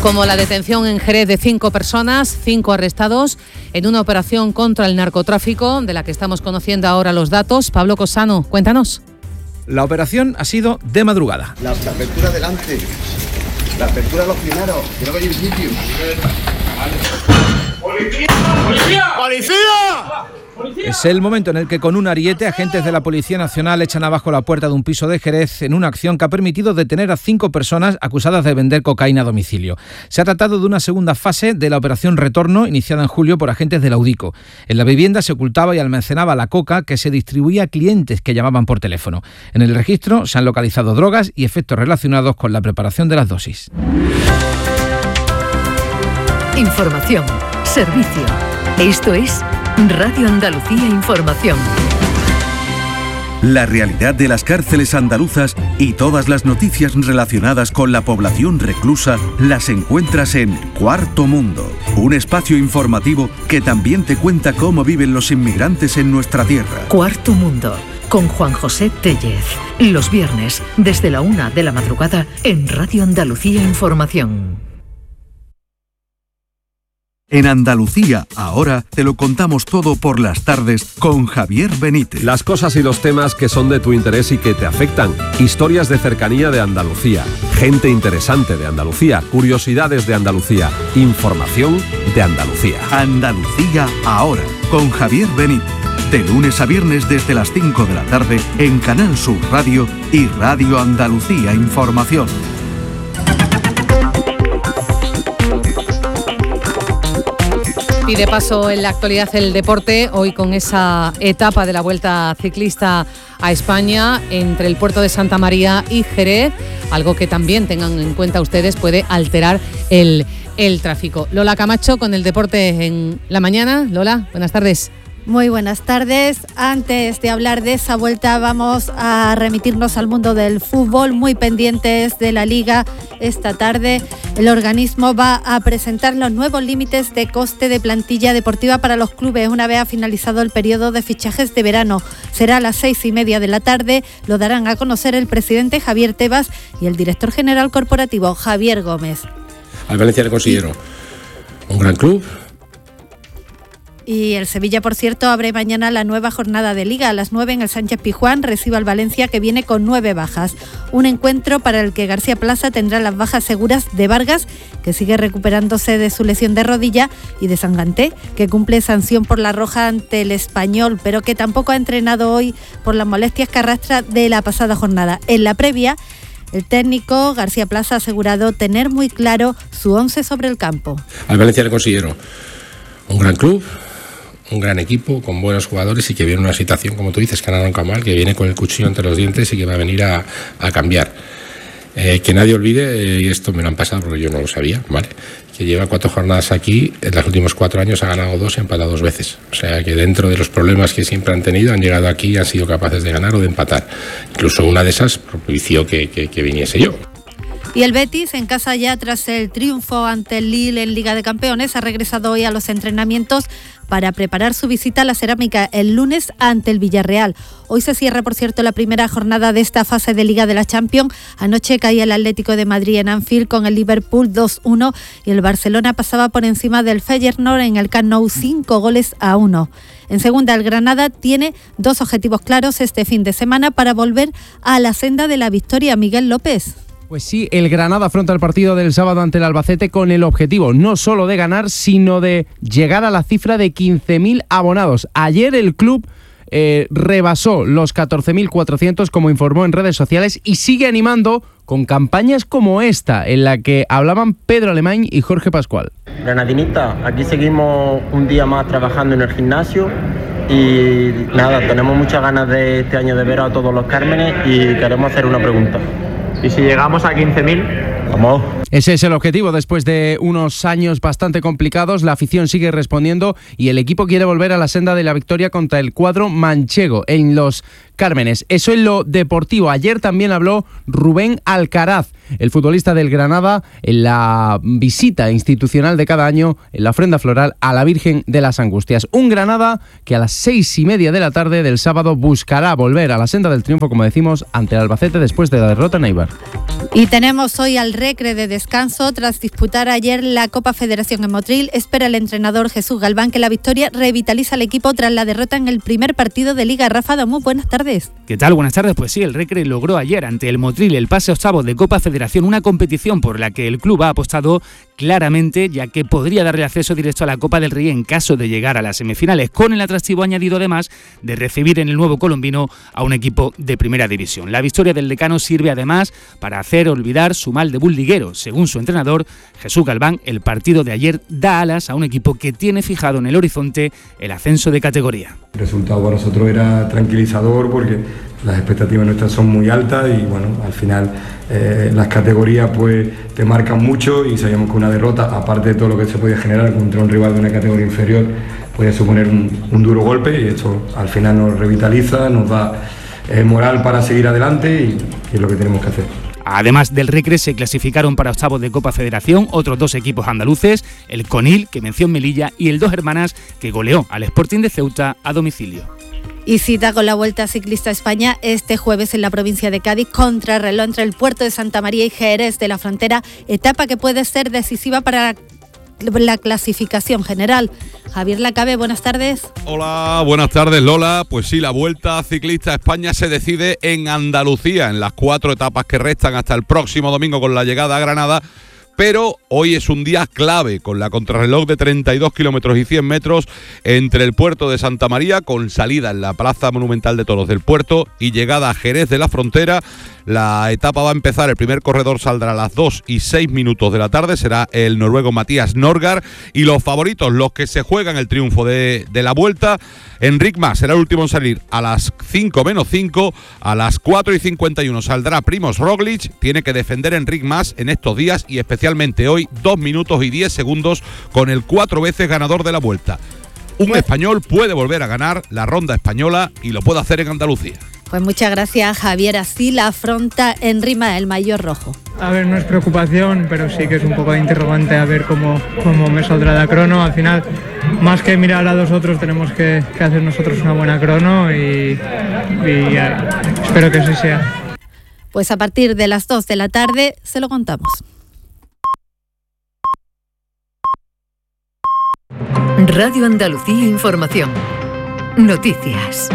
Como la detención en Jerez de 5 personas, 5 arrestados en una operación contra el narcotráfico, de la que estamos conociendo ahora los datos. Pablo Cosano, cuéntanos. La operación ha sido de madrugada. La apertura delante, la apertura de los primeros, creo que hay un sitio. ¡Policía! ¡Policía! ¡Policía! Es el momento en el que con un ariete agentes de la Policía Nacional echan abajo la puerta de un piso de Jerez en una acción que ha permitido detener a 5 personas acusadas de vender cocaína a domicilio. Se ha tratado de una segunda fase de la operación Retorno, iniciada en julio por agentes de la UDICO. En la vivienda se ocultaba y almacenaba la coca que se distribuía a clientes que llamaban por teléfono. En el registro se han localizado drogas y efectos relacionados con la preparación de las dosis. Información, servicio. Esto es Radio Andalucía Información. La realidad de las cárceles andaluzas y todas las noticias relacionadas con la población reclusa las encuentras en Cuarto Mundo, un espacio informativo que también te cuenta cómo viven los inmigrantes en nuestra tierra. Cuarto Mundo, con Juan José Tellez. Los viernes, desde la 1 de la madrugada, en Radio Andalucía Información. En Andalucía, ahora, te lo contamos todo por las tardes con Javier Benítez. Las cosas y los temas que son de tu interés y que te afectan. Historias de cercanía de Andalucía. Gente interesante de Andalucía. Curiosidades de Andalucía. Información de Andalucía. Andalucía, ahora, con Javier Benítez. De lunes a viernes desde las 5 de la tarde en Canal Sur Radio y Radio Andalucía Información. Pide paso en la actualidad el deporte, hoy con esa etapa de la Vuelta Ciclista a España entre el puerto de Santa María y Jerez, algo que también tengan en cuenta ustedes puede alterar el tráfico. Lola Camacho con el deporte en la mañana. Lola, buenas tardes. Muy buenas tardes. Antes de hablar de esa vuelta vamos a remitirnos al mundo del fútbol, muy pendientes de la Liga. Esta tarde el organismo va a presentar los nuevos límites de coste de plantilla deportiva para los clubes una vez ha finalizado el periodo de fichajes de verano. Será a las 6:30 de la tarde, lo darán a conocer el presidente Javier Tebas y el director general corporativo Javier Gómez. Al Valencia le considero un gran club. Y el Sevilla, por cierto, abre mañana la nueva jornada de Liga. A las 9 en el Sánchez Pizjuán recibe al Valencia, que viene con 9 bajas. Un encuentro para el que García Plaza tendrá las bajas seguras de Vargas, que sigue recuperándose de su lesión de rodilla, y de Sanganté, que cumple sanción por la roja ante el Español, pero que tampoco ha entrenado hoy por las molestias que arrastra de la pasada jornada. En la previa, el técnico García Plaza ha asegurado tener muy claro su 11 sobre el campo. Al Valencia le considero un gran club, un gran equipo con buenos jugadores y que viene en una situación, como tú dices, que no arranca mal, que viene con el cuchillo entre los dientes y que va a venir a cambiar. Que nadie olvide, y esto me lo han pasado porque yo no lo sabía, ¿vale? Que lleva 4 jornadas aquí, en los últimos 4 años ha ganado 2 y ha empatado 2 veces. O sea que dentro de los problemas que siempre han tenido, han llegado aquí y han sido capaces de ganar o de empatar. Incluso una de esas propició que viniese yo. Y el Betis, en casa ya tras el triunfo ante el Lille en Liga de Campeones, ha regresado hoy a los entrenamientos para preparar su visita a la Cerámica el lunes ante el Villarreal. Hoy se cierra, por cierto, la primera jornada de esta fase de Liga de la Champions. Anoche caía el Atlético de Madrid en Anfield con el Liverpool 2-1 y el Barcelona pasaba por encima del Feyenoord en el Camp Nou 5-1. En segunda, el Granada tiene 2 objetivos claros este fin de semana para volver a la senda de la victoria. Miguel López. Pues sí, el Granada afronta el partido del sábado ante el Albacete con el objetivo no solo de ganar, sino de llegar a la cifra de 15.000 abonados. Ayer el club rebasó los 14.400, como informó en redes sociales, y sigue animando con campañas como esta, en la que hablaban Pedro Alemán y Jorge Pascual. Granadinita, aquí seguimos un día más trabajando en el gimnasio y nada, tenemos muchas ganas de este año de ver a todos los Cármenes y queremos hacer una pregunta. ¿Y si llegamos a 15.000? Vamos. Ese es el objetivo. Después de unos años bastante complicados, la afición sigue respondiendo y el equipo quiere volver a la senda de la victoria contra el cuadro manchego en los Cármenes. Eso en lo deportivo. Ayer también habló Rubén Alcaraz, el futbolista del Granada, en la visita institucional de cada año en la ofrenda floral a la Virgen de las Angustias. Un Granada que a las 6:30 de la tarde del sábado buscará volver a la senda del triunfo, como decimos, ante el Albacete después de la derrota en Eibar. Y tenemos hoy al Recre de descanso tras disputar ayer la Copa Federación en Motril. Espera el entrenador Jesús Galván que la victoria revitaliza al equipo tras la derrota en el primer partido de Liga. Rafa Damus, buenas tardes. ¿Qué tal? Buenas tardes. Pues sí, el Recre logró ayer ante el Motril el pase a octavos de Copa Federación, una competición por la que el club ha apostado claramente, ya que podría darle acceso directo a la Copa del Rey en caso de llegar a las semifinales, con el atractivo añadido además de recibir en el nuevo colombino a un equipo de primera división. La victoria del decano sirve además para hacer olvidar su mal debut liguero. Según su entrenador, Jesús Galván, el partido de ayer da alas a un equipo que tiene fijado en el horizonte el ascenso de categoría. El resultado para nosotros era tranquilizador porque las expectativas nuestras son muy altas y bueno, al final las categorías pues te marcan mucho y sabíamos que una derrota, aparte de todo lo que se podía generar contra un rival de una categoría inferior, podía suponer un duro golpe, y esto al final nos revitaliza, nos da moral para seguir adelante y es lo que tenemos que hacer. Además del Recre, se clasificaron para octavos de Copa Federación otros dos equipos andaluces, el Conil, que venció en Melilla, y el Dos Hermanas, que goleó al Sporting de Ceuta a domicilio. Y cita con la Vuelta Ciclista a España este jueves en la provincia de Cádiz, contrarreloj entre el puerto de Santa María y Jerez de la Frontera, etapa que puede ser decisiva para la clasificación general. Javier Lacabe, buenas tardes. Hola, buenas tardes, Lola. Pues sí, la Vuelta Ciclista a España se decide en Andalucía, en las 4 etapas que restan hasta el próximo domingo con la llegada a Granada. Pero hoy es un día clave con la contrarreloj de 32 kilómetros y 100 metros entre el puerto de Santa María, con salida en la Plaza Monumental de Toros del Puerto, y llegada a Jerez de la Frontera. La etapa va a empezar, el primer corredor saldrá a las 2:06 de la tarde, será el noruego Matías Norgard, y los favoritos, los que se juegan el triunfo de la Vuelta, Enric Mas será el último en salir a las 5 menos 5, a las 4:51 saldrá Primož Roglič. Tiene que defender Enric Mas en estos días y especialmente hoy 2 minutos y 10 segundos con el 4 veces ganador de la Vuelta. Un español puede volver a ganar la ronda española y lo puede hacer en Andalucía. Pues muchas gracias, Javier. Así la afronta Enrima, el maillot rojo. A ver, no es preocupación, pero sí que es un poco de interrogante a ver cómo me saldrá la crono. Al final, más que mirar a los otros, tenemos que hacer nosotros una buena crono y espero que así sea. Pues a partir de las 2 de la tarde se lo contamos. Radio Andalucía Información. Noticias.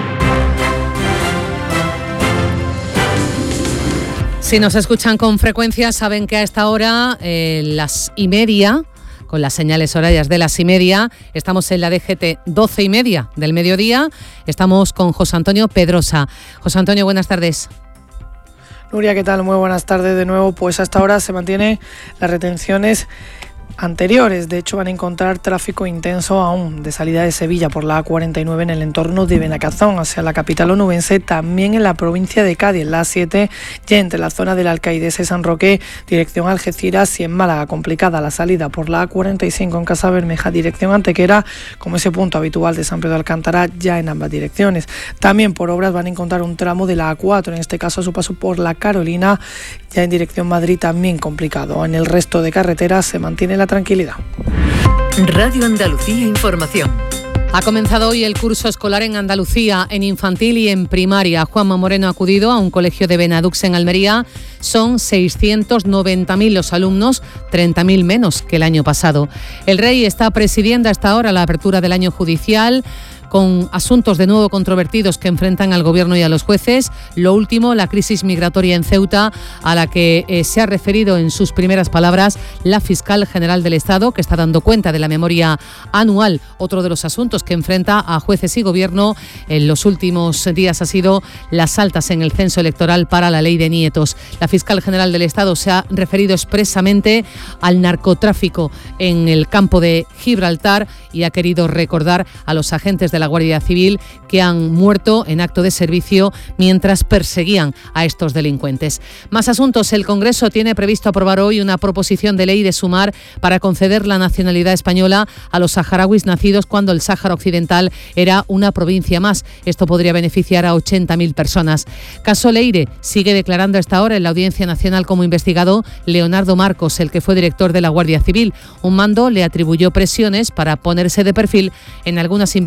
Si nos escuchan con frecuencia, saben que a esta hora, las 1:30, con las señales horarias de las 1:30, estamos en la DGT 12:30 del mediodía. Estamos con José Antonio Pedrosa. José Antonio, buenas tardes. Nuria, ¿qué tal? Muy buenas tardes de nuevo. Pues hasta ahora se mantienen las retenciones anteriores. De hecho, van a encontrar tráfico intenso aún de salida de Sevilla por la A49 en el entorno de Benacazón hacia la capital onubense, también en la provincia de Cádiz, la A7 ya entre la zona del Alcaidesa y San Roque, dirección Algeciras, y en Málaga complicada la salida por la A45 en Casa Bermeja, dirección Antequera, como ese punto habitual de San Pedro de Alcántara, ya en ambas direcciones. También por obras van a encontrar un tramo de la A4, en este caso a su paso por la Carolina, ya en dirección Madrid, también complicado. En el resto de carreteras se mantiene la tranquilidad. Radio Andalucía Información. Ha comenzado hoy el curso escolar en Andalucía, en infantil y en primaria. Juanma Moreno ha acudido a un colegio de Benadux en Almería. Son 690.000 los alumnos, 30.000 menos que el año pasado. El Rey está presidiendo hasta ahora la apertura del año judicial, con asuntos de nuevo controvertidos que enfrentan al Gobierno y a los jueces. Lo último, la crisis migratoria en Ceuta, a la que se ha referido en sus primeras palabras la fiscal general del Estado, que está dando cuenta de la memoria anual. Otro de los asuntos que enfrenta a jueces y Gobierno en los últimos días ha sido las altas en el censo electoral para la ley de nietos. La fiscal general del Estado se ha referido expresamente al narcotráfico en el campo de Gibraltar y ha querido recordar a los agentes de la Guardia Civil que han muerto en acto de servicio mientras perseguían a estos delincuentes. Más asuntos. El Congreso tiene previsto aprobar hoy una proposición de ley de sumar para conceder la nacionalidad española a los saharauis nacidos cuando el Sáhara Occidental era una provincia más. Esto podría beneficiar a 80.000 personas. Caso Leire. Sigue declarando a esta hora en la Audiencia Nacional como investigado Leonardo Marcos, el que fue director de la Guardia Civil. Un mando le atribuyó presiones para ponerse de perfil en algunas investigaciones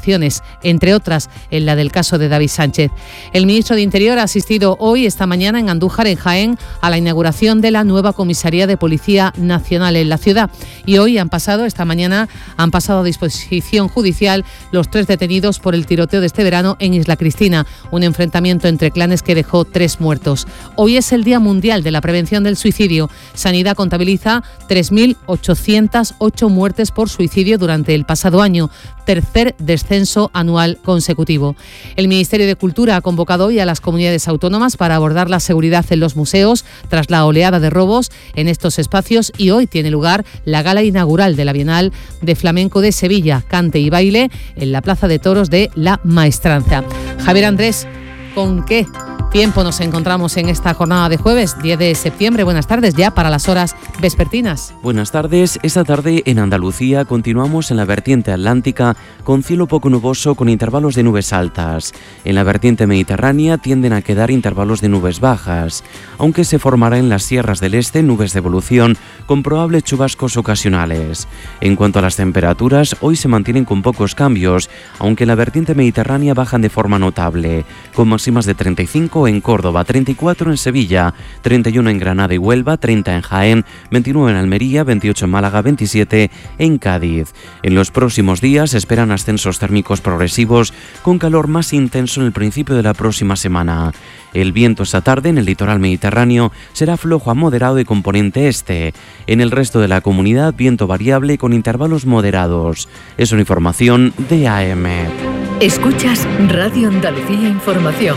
investigaciones, entre otras en la del caso de David Sánchez. El ministro de Interior ha asistido esta mañana en Andújar, en Jaén, a la inauguración de la nueva comisaría de Policía Nacional en la ciudad. Y hoy esta mañana han pasado a disposición judicial los 3 detenidos por el tiroteo de este verano en Isla Cristina, un enfrentamiento entre clanes que dejó 3 muertos. Hoy es el Día Mundial de la Prevención del Suicidio. Sanidad contabiliza 3.808 muertes por suicidio durante el pasado año, tercer descenso anual consecutivo. El Ministerio de Cultura ha convocado hoy a las comunidades autónomas para abordar la seguridad en los museos tras la oleada de robos en estos espacios, y hoy tiene lugar la gala inaugural de la Bienal de Flamenco de Sevilla, cante y baile en la Plaza de Toros de La Maestranza. Javier Andrés, ¿con qué tiempo nos encontramos en esta jornada de jueves 10 de septiembre? Buenas tardes, ya para las horas vespertinas. Buenas tardes. Esta tarde en Andalucía continuamos en la vertiente atlántica con cielo poco nuboso con intervalos de nubes altas. En la vertiente mediterránea tienden a quedar intervalos de nubes bajas, aunque se formará en las sierras del este nubes de evolución con probables chubascos ocasionales. En cuanto a las temperaturas, hoy se mantienen con pocos cambios, aunque en la vertiente mediterránea bajan de forma notable, con máximas de 35 en Córdoba, 34 en Sevilla, 31 en Granada y Huelva, 30 en Jaén, 29 en Almería, 28 en Málaga, 27 en Cádiz. En los próximos días se esperan ascensos térmicos progresivos con calor más intenso en el principio de la próxima semana. El viento esta tarde en el litoral mediterráneo será flojo a moderado de componente este. En el resto de la comunidad, viento variable con intervalos moderados. Es una información de AM. Escuchas Radio Andalucía Información.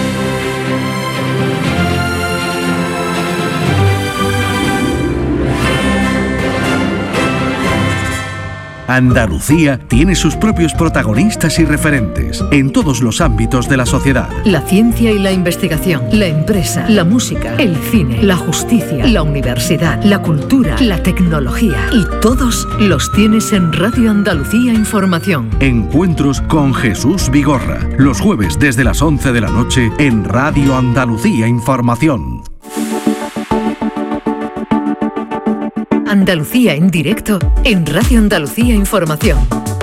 Andalucía tiene sus propios protagonistas y referentes en todos los ámbitos de la sociedad. La ciencia y la investigación, la empresa, la música, el cine, la justicia, la universidad, la cultura, la tecnología. Y todos los tienes en Radio Andalucía Información. Encuentros con Jesús Vigorra, los jueves desde las 11 de la noche en Radio Andalucía Información. Andalucía en directo en Radio Andalucía Información.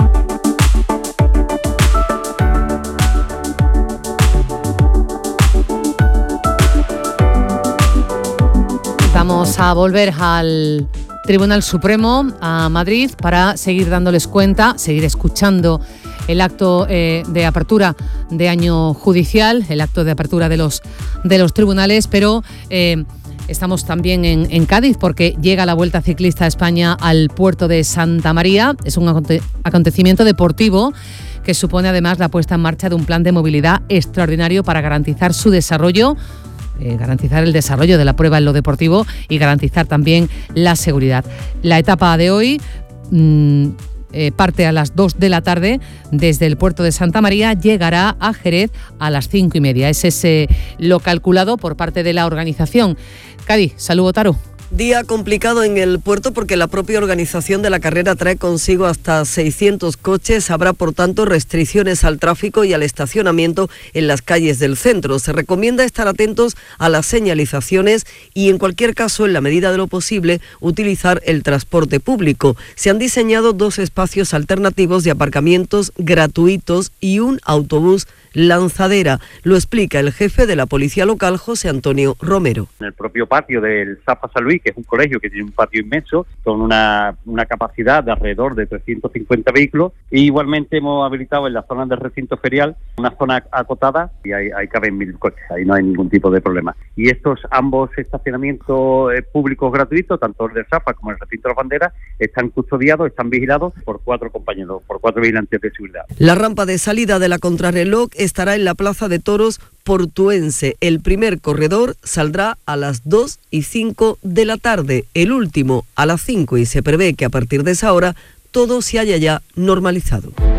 Vamos a volver al Tribunal Supremo, a Madrid, para seguir dándoles cuenta, seguir escuchando el acto de apertura de año judicial, el acto de apertura de los tribunales, pero estamos también en Cádiz porque llega la Vuelta Ciclista a España al puerto de Santa María. Es un acontecimiento deportivo que supone además la puesta en marcha de un plan de movilidad extraordinario para garantizar su desarrollo, garantizar el desarrollo de la prueba en lo deportivo y garantizar también la seguridad. La etapa de hoy parte a las 2 de la tarde desde el puerto de Santa María, llegará a Jerez a las 5:30. Ese es lo calculado por parte de la organización. Cádiz, saludo Taro. Día complicado en el puerto porque la propia organización de la carrera trae consigo hasta 600 coches. Habrá, por tanto, restricciones al tráfico y al estacionamiento en las calles del centro. Se recomienda estar atentos a las señalizaciones y, en cualquier caso, en la medida de lo posible, utilizar el transporte público. Se han diseñado 2 espacios alternativos de aparcamientos gratuitos y un autobús lanzadera. Lo explica el jefe de la policía local, José Antonio Romero. En el propio patio del Zapa San Luis, que es un colegio que tiene un patio inmenso, con una capacidad de alrededor de 350 vehículos, y igualmente hemos habilitado en la zona del recinto ferial una zona acotada y ahí caben 1000 coches, ahí no hay ningún tipo de problema. Y estos ambos estacionamientos públicos gratuitos, tanto el del Zapa como el recinto de las banderas, están custodiados, están vigilados por 4 compañeros, por 4 vigilantes de seguridad. La rampa de salida de la contrarreloj estará en la Plaza de Toros portuense. El primer corredor saldrá a las 2:05 de la tarde, el último a las 5, y se prevé que a partir de esa hora todo se haya ya normalizado.